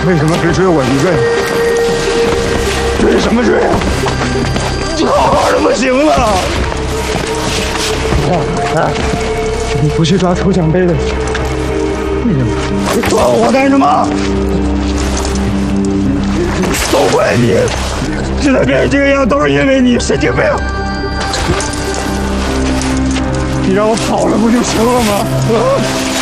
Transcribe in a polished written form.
为什么只追我一个人？追什么追啊？你好好的不行吗？你不去抓抽奖杯的，你抓我干什么？都怪你！现在变成这个样，都是因为你，神经病！你让我跑了不就行了吗？